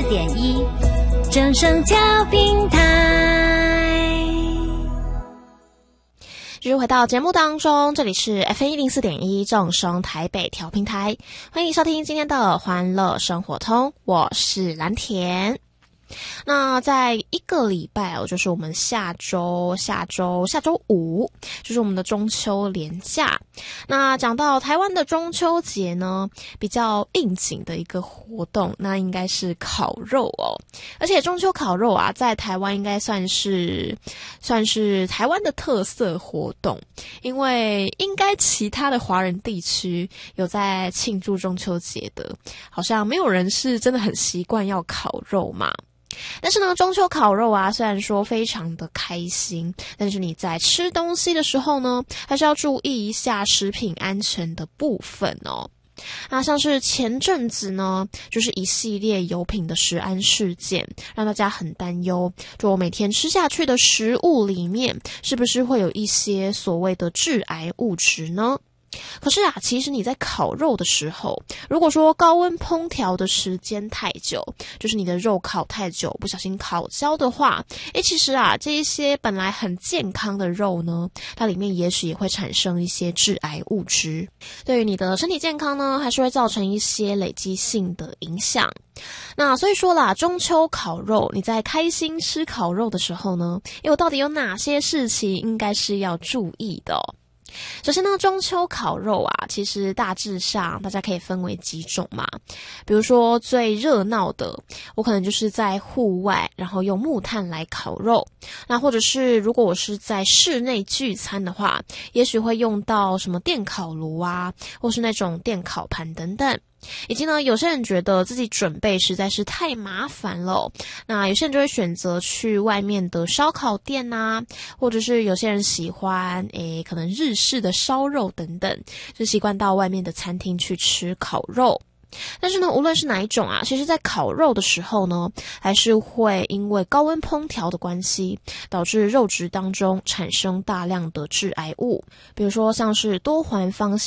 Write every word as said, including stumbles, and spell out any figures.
点一，正声调频台。 继续回到节目当中，这里是 F M 一零四点一正声台北调频台，欢迎收听今天的欢乐生活通，我是蓝田。那在一个礼拜哦，就是我们下周下周下周五就是我们的中秋连假。那讲到台湾的中秋节呢，比较应景的一个活动，那应该是烤肉哦。而且中秋烤肉啊，在台湾应该算是算是台湾的特色活动，因为应该其他的华人地区有在庆祝中秋节的，好像没有人是真的很习惯要烤肉嘛。但是呢，中秋烤肉啊，虽然说非常的开心，但是你在吃东西的时候呢，还是要注意一下食品安全的部分哦。那像是前阵子呢，就是一系列油品的食安事件，让大家很担忧，就我每天吃下去的食物里面，是不是会有一些所谓的致癌物质呢？可是啊，其实你在烤肉的时候，如果说高温烹调的时间太久，就是你的肉烤太久，不小心烤焦的话，诶，其实啊，这一些本来很健康的肉呢，它里面也许也会产生一些致癌物质，对于你的身体健康呢，还是会造成一些累积性的影响。那所以说啦，中秋烤肉，你在开心吃烤肉的时候呢，诶，我到底有哪些事情应该是要注意的哦？首先呢，中秋烤肉啊，其实大致上大家可以分为几种嘛。比如说最热闹的，我可能就是在户外，然后用木炭来烤肉。那或者是如果我是在室内聚餐的话，也许会用到什么电烤炉啊，或是那种电烤盘等等。以及呢，有些人觉得自己准备实在是太麻烦了哦，那有些人就会选择去外面的烧烤店啊，或者是有些人喜欢诶，可能日式的烧肉等等，就习惯到外面的餐厅去吃烤肉。但是呢，无论是哪一种啊，其实在烤肉的时候呢，还是会因为高温烹调的关系，导致肉质当中产生大量的致癌物，比如说像是多环芳